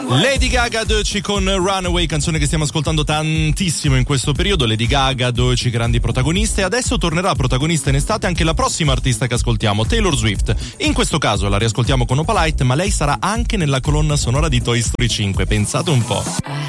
Lady Gaga Doechii con Runaway, canzone che stiamo ascoltando tantissimo in questo periodo. Lady Gaga, Doechii, grandi protagoniste. Adesso tornerà protagonista in estate anche la prossima artista che ascoltiamo, Taylor Swift. In questo caso la riascoltiamo con Opalite, ma lei sarà anche nella colonna sonora di Toy Story 5. Pensate un po'.